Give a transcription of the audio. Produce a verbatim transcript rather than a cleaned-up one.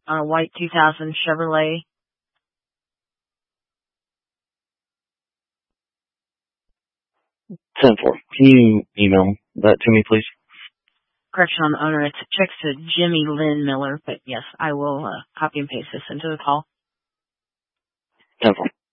on a white two thousand Chevrolet. ten four. Can you email that to me, please? Correction on the owner. It's checks to Jimmy Lynn Miller, but yes, I will uh, copy and paste this into the call. ten four.